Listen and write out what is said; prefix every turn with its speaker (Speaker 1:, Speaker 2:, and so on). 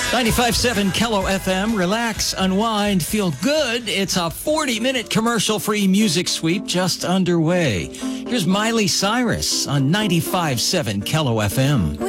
Speaker 1: 95.7 Kello FM. Relax, unwind, feel good. It's a 40-minute commercial-free music sweep just underway. Here's Miley Cyrus on 95.7 Kello FM.